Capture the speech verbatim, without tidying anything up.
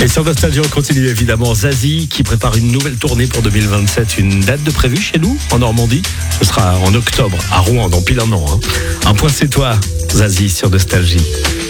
Et sur Nostalgie, on continue évidemment. Zazie qui prépare une nouvelle tournée pour deux mille vingt-sept. Une date de prévue chez nous, en Normandie. Ce sera en octobre, à Rouen, dans pile un an. Hein. Un point, c'est toi, Zazie, sur Nostalgie.